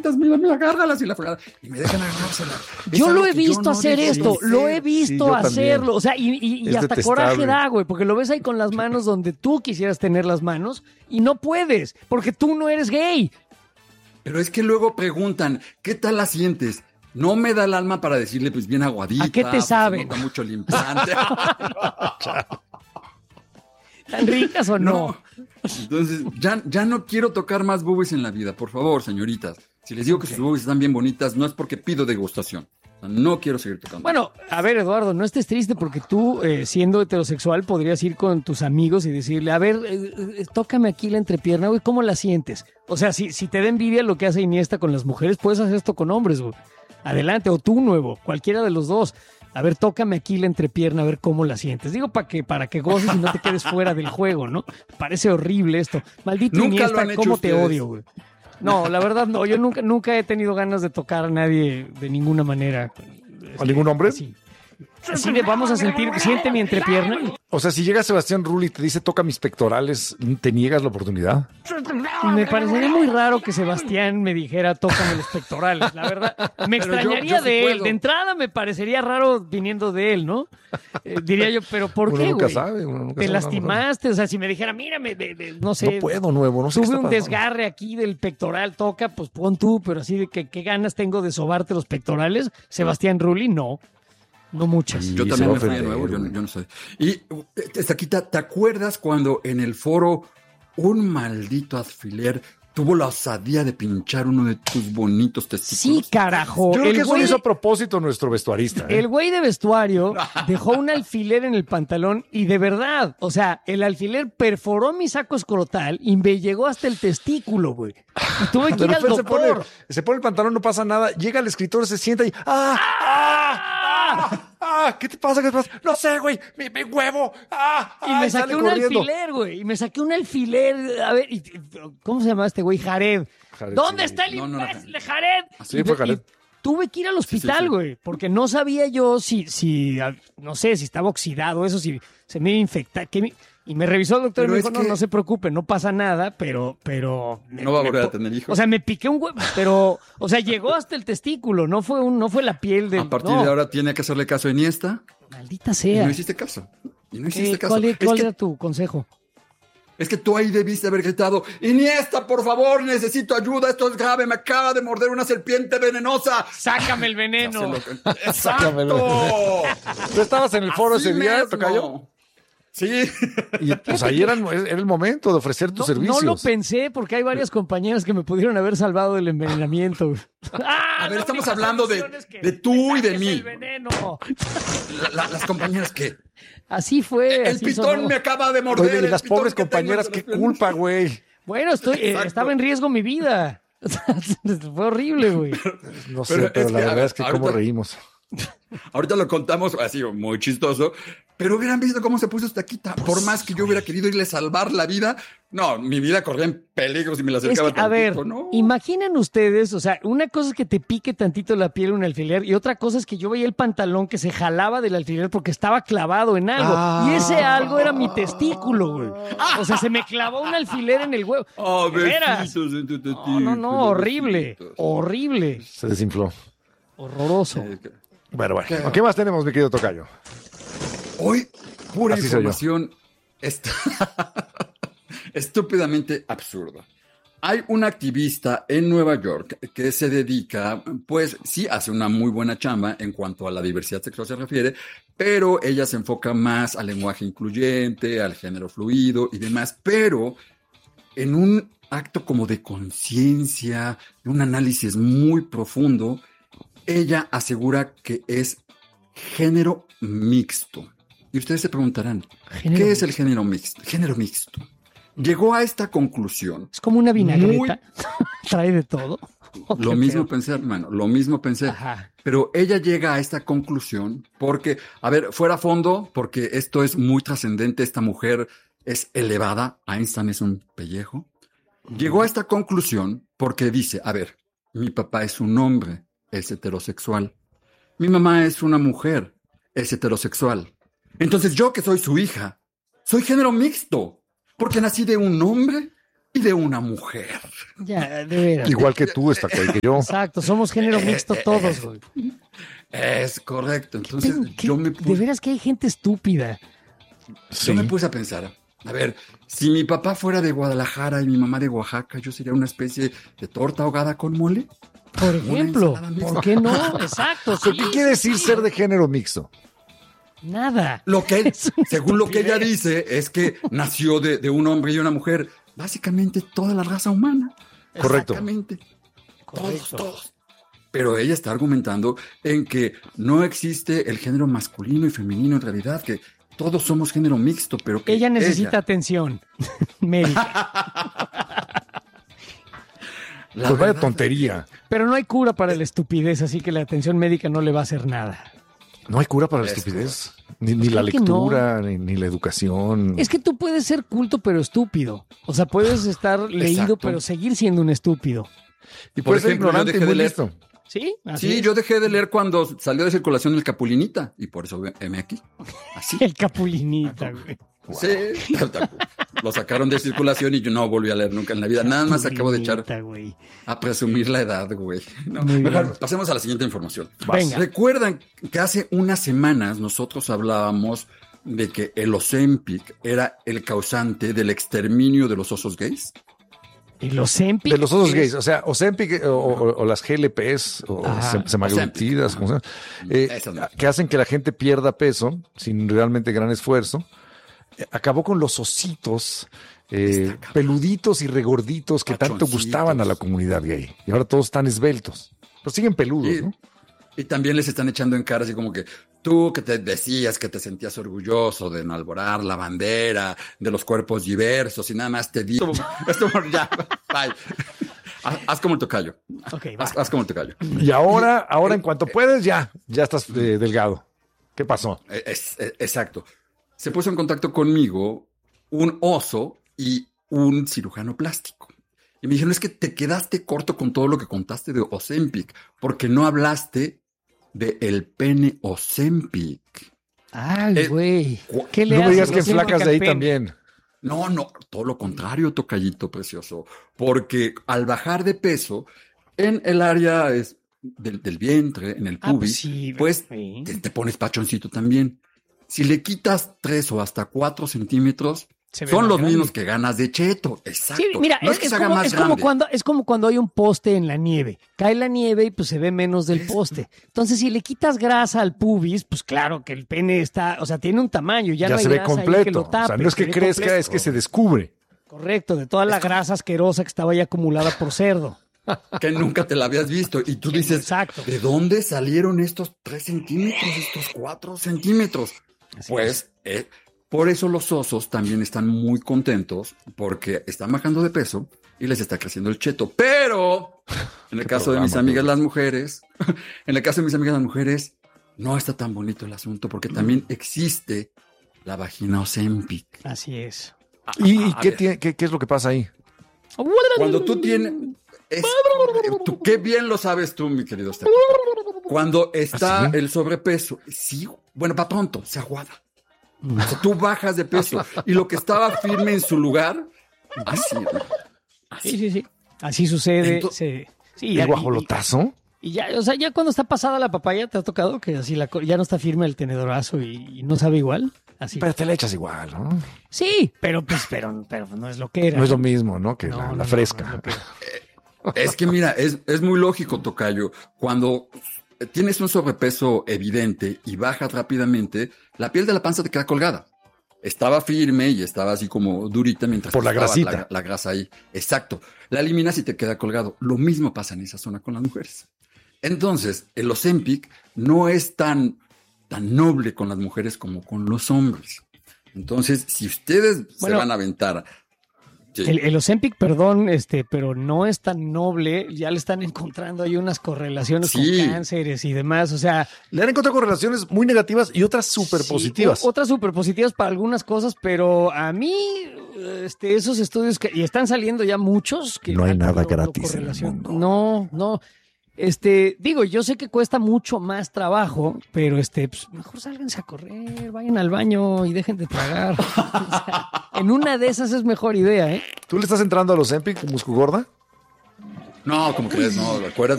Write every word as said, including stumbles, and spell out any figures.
bonitas, mira, mira, agárralas y la fregada. Y me dejan agarrárselas. Yo lo he visto no hacer esto, ser. lo he visto sí, hacerlo. También. O sea, y, y, y hasta coraje da, güey, porque lo ves ahí con las manos donde tú quisieras tener las manos y no puedes, porque tú no eres gay. Pero es que luego preguntan, ¿qué tal la sientes? No me da el alma para decirle, pues bien aguadita. ¿A qué te pues, sabe? Se nota mucho limpiante. ¿Tan ricas o no? no. Entonces, ya, ya no quiero tocar más boobies en la vida, por favor, señoritas. Si les digo okay. que sus boobies están bien bonitas, no es porque pido degustación. O sea, no quiero seguir tocando. Bueno, a ver, Eduardo, no estés triste porque tú, eh, siendo heterosexual, podrías ir con tus amigos y decirle, a ver, eh, eh, tócame aquí la entrepierna, güey, ¿cómo la sientes? O sea, si, si te da envidia lo que hace Iniesta con las mujeres, puedes hacer esto con hombres, güey. Adelante, o tú, nuevo, cualquiera de los dos. A ver, tócame aquí la entrepierna, a ver cómo la sientes. Digo, para que, para que goces y no te quedes fuera del juego, ¿no? Parece horrible esto. Maldito nunca Iniesta, ¿cómo te odio, güey? No, la verdad no. Yo nunca, nunca he tenido ganas de tocar a nadie de ninguna manera. ¿A ningún hombre? Sí. Así de vamos a sentir, siente mi entrepierna. O sea, si llega Sebastián Rulli y te dice toca mis pectorales, ¿te niegas la oportunidad? Me parecería muy raro que Sebastián me dijera tócame los pectorales, la verdad. Me pero extrañaría yo, yo sí de él. Puedo. De entrada me parecería raro viniendo de él, ¿no? Eh, diría yo, pero ¿por uno qué, nunca güey? Sabe, uno nunca te sabe, lastimaste, o sea, si me dijera, mírame, de, de, no sé. No puedo, nuevo, no sé. Tuve un desgarre aquí del pectoral, toca, pues pon tú, pero así de que qué ganas tengo de sobarte los pectorales. Sebastián Rulli, no. No muchas. Sí, yo también me fui de nuevo, yo, yo no sé. Y, Estaquita, ¿te acuerdas cuando en el foro un maldito alfiler tuvo la osadía de pinchar uno de tus bonitos testículos? Sí, carajo. Yo creo el que eso güey, lo hizo a propósito nuestro vestuarista. ¿eh? El güey de vestuario dejó un alfiler en el pantalón y de verdad, o sea, el alfiler perforó mi saco escrotal y me llegó hasta el testículo, güey. Y tuve que ir al doctor. Se pone, se pone el pantalón, no pasa nada. Llega el escritor, se sienta y... ¡Ah! ¡Ah! ¡Ah! ¡Ah! ¿Qué te pasa? ¿Qué te pasa? No sé, güey. Mi, mi huevo. ¡Ah! Y me saqué un corriendo. alfiler, güey. Y me saqué un alfiler. A ver, y, ¿cómo se llama este güey? Jared. Jared ¿Dónde sí. está el imbécil no, no, no. de Jared? Así y, fue Jared. Y tuve que ir al hospital, sí, sí, sí. güey. Porque no sabía yo si, si, no sé, si estaba oxidado, eso, si se me iba a infectar. ¿Qué me... Y me revisó el doctor pero y me dijo, no, que... no se preocupe, no pasa nada, pero... pero no va a volver a tener hijos. O sea, me piqué un huevo, pero... O sea, llegó hasta el testículo, no fue un, no fue la piel del... A partir no. de ahora tiene que hacerle caso a Iniesta. Maldita sea. Y no hiciste caso. Y no hiciste eh, caso. ¿Cuál, cuál es era que, tu consejo? Es que tú ahí debiste haber gritado, Iniesta, por favor, necesito ayuda, esto es grave, me acaba de morder una serpiente venenosa. Sácame el veneno. ¡Exacto! ¿Tú estabas en el foro Así ese día, mismo. Tocayo? Sí. Y pues ahí era, era el momento de ofrecer tus no, servicios. No lo pensé porque hay varias compañeras que me pudieron haber salvado del envenenamiento. ¡Ah! A ver, estamos hablando de, de tú y de mí. El veneno. La, la, las compañeras, ¿qué? Así fue. El así pitón sonó. me acaba de morder. Oye, y las pobres compañeras, qué culpa, güey. Bueno, estoy, eh, estaba en riesgo mi vida. Fue horrible, güey. No sé, pero, pero la que, verdad es que ahorita, cómo reímos. Ahorita lo contamos así, muy chistoso, pero hubieran visto cómo se puso Estaquita. Por más que yo hubiera querido irle a salvar la vida, no, mi vida corría en peligro si me la acercaba es que, tantito, a ver, no. Imaginen ustedes, o sea, una cosa es que te pique tantito la piel un alfiler y otra cosa es que yo veía el pantalón que se jalaba del alfiler porque estaba clavado en algo. Ah. Y ese algo era mi testículo, güey. O sea, se me clavó un alfiler en el huevo. Oh, besitos en tu testículo. No, no, no, horrible, besitos. horrible. Se desinfló. Horroroso. Eh, Bueno, bueno. ¿Qué? ¿Qué más tenemos, mi querido tocayo? Hoy, pura Así información est- estúpidamente absurda. Hay una activista en Nueva York que se dedica, pues sí, hace una muy buena chamba en cuanto a la diversidad sexual se refiere, pero ella se enfoca más al lenguaje incluyente, al género fluido y demás, pero en un acto como de conciencia, de un análisis muy profundo, ella asegura que es género mixto. Y ustedes se preguntarán, ¿qué es mixto? el género mixto? Género mixto. Llegó a esta conclusión. Es como una vinagreta. Muy... Trae de todo. Lo mismo pensé, hermano, lo mismo pensé. Ajá. Pero ella llega a esta conclusión porque, a ver, fuera a fondo, porque esto es muy trascendente, esta mujer es elevada, Einstein es un pellejo. Llegó a esta conclusión porque dice, a ver, mi papá es un hombre, es heterosexual. Mi mamá es una mujer, es heterosexual. Entonces yo, que soy su hija, soy género mixto, porque nací de un hombre y de una mujer. Ya, de veras. Igual que tú, está que yo. Exacto, somos género mixto todos, güey. Es correcto. Entonces, ¿Qué- yo me De puse, veras que hay gente estúpida. Sí. yo me puse a pensar, a ver, si mi papá fuera de Guadalajara y mi mamá de Oaxaca, ¿yo sería una especie de torta ahogada con mole? Por ejemplo, ensalada mixta. ¿por qué no? Exacto. ¿Pero sí, qué quiere decir sí. ser de género mixto? Nada. Lo que, Es una según lo que ella estupidez. dice, es que nació de, de un hombre y una mujer. Básicamente toda la raza humana. Correcto. Exactamente. Todos, Correcto. todos. Pero ella está argumentando en que no existe el género masculino y femenino en realidad, que todos somos género mixto, pero que Ella necesita atención médica. la Pues vaya verdad, tontería. Pero no hay cura para la estupidez, así que la atención médica no le va a hacer nada. No hay cura para la Es estupidez. Ni, ni la Creo que no. lectura, ni, ni la educación. Es que tú puedes ser culto pero estúpido. O sea, puedes estar leído Exacto. pero seguir siendo un estúpido. Y por puede ser ejemplo, yo ignorante y dejé muy de leer. listo. ¿Sí? Así Sí, es. yo dejé de leer cuando salió de circulación el Capulinita y por eso me aquí. Así. El capulinita, güey. Sí, lo sacaron de circulación y yo no volví a leer nunca en la vida. Nada más acabo de echar Capulinita, güey. a presumir la edad, güey. No, Muy mejor bien. pasemos a la siguiente información. Venga. ¿Recuerdan que hace unas semanas nosotros hablábamos de que el Ozempic era el causante del exterminio de los osos gays? ¿Y los Ozempic? De los osos ¿Qué gays, es? o sea, Ozempic o, o- o las G L Ps o Ajá. sem- semaglutidas, como sea, eh, Esas no. que hacen que la gente pierda peso sin realmente gran esfuerzo. Eh, Acabó con los ositos eh, Está cabrón. peluditos y regorditos que tanto Pachoncitos. gustaban a la comunidad gay. Y ahora todos están esbeltos. Pero siguen peludos, Y, ¿no? y también les están echando en cara así como que tú que te decías que te sentías orgulloso de enalborar la bandera, de los cuerpos diversos y nada más te digo, esto ya, bye. Haz, haz como el tocayo, Ok, va. haz, haz como el tocayo. Y ahora, ahora en cuanto puedes, ya, ya estás eh, delgado. ¿Qué pasó? Eh, Es, es- exacto. Se puso en contacto conmigo un oso y un cirujano plástico. Y me dijeron, es que te quedaste corto con todo lo que contaste de Ozempic, porque no hablaste de el pene Ozempic. Ay, Eh, güey. cu- ¿Qué le No me hace digas que los flacas Ozempic de ahí al pene? también. No, no, todo lo contrario, tocallito precioso, porque al bajar de peso en el área es del, del vientre, en el Ah, pues pubis, sí, pues sí. te, te pones pachoncito también. Si le quitas tres o hasta cuatro centímetros, Se ve son más los grande. mismos que ganas de cheto. Exacto. Sí, mira, no es, es que es se haga como, más es como grande. cuando, es como cuando hay un poste en la nieve. Cae la nieve y pues se ve menos del Es- poste. Entonces, si le quitas grasa al pubis, pues claro que el pene está, o sea, tiene un tamaño, ya, Ya, no hay se ve grasa ahí que completo. lo tape. O sea, no es que se ve crezca, completo. es que se descubre. Correcto, de toda la grasa asquerosa que estaba ahí acumulada por cerdo. Que nunca te la habías visto. Y tú dices, Exacto. ¿de dónde salieron estos tres centímetros, estos cuatro centímetros? Así Pues eh, por eso los osos también están muy contentos porque están bajando de peso y les está creciendo el cheto. Pero en el Qué caso de mis programa, amigas tú. las mujeres, en el caso de mis amigas las mujeres, no está tan bonito el asunto porque también existe la vagina Ozempic. Así es. ¿Y, y A qué, ver, tiene- qué- qué es lo que pasa ahí? Cuando tú tienes... es- tú- qué bien lo sabes tú, mi querido Steph. Cuando está ¿Ah, sí? el sobrepeso, sí, bueno, para pronto, se aguada. O sea, tú bajas de peso y lo que estaba firme en su lugar, así. Sí, sí, sí. Así sucede. Ento- se- sí, ¿El ya- guajolotazo? Y, y ya, o sea, ya cuando está pasada la papaya, ¿te ha tocado que así la, co- ya no está firme el tenedorazo y, y no sabe igual? Así. Pero te la echas igual, ¿no? Sí, pero pues, pero, pero no es lo que era. No es lo mismo, ¿no? Que No, la, no, la no, fresca. no es lo que era. Es que mira, es, es muy lógico, tocayo. Cuando tienes un sobrepeso evidente y bajas rápidamente, la piel de la panza te queda colgada. Estaba firme y estaba así como durita mientras Por la estaba grasita. La, la grasa ahí. Exacto. La eliminas y te queda colgado. Lo mismo pasa en esa zona con las mujeres. Entonces, el Ozempic no es tan, tan noble con las mujeres como con los hombres. Entonces, si ustedes Bueno, se van a aventar... Sí. El, el Ozempic, perdón, este, pero no es tan noble. Ya le están encontrando ahí unas correlaciones Sí. con cánceres y demás. O sea, Le han encontrado correlaciones muy negativas y otras súper positivas. sí, o- otras súper positivas para algunas cosas, pero a mí, este, esos estudios que, y están saliendo ya muchos. Que No hay ya nada lo- lo gratis en el correlacion- mundo. No, no. Este, digo, yo sé que cuesta mucho más trabajo, pero este, pues, mejor sálganse a correr, vayan al baño y dejen de tragar. O sea, en una de esas es mejor idea, ¿eh? ¿Tú le estás entrando a los Ozempic, muscu gorda? No, como crees, no, acuérdate.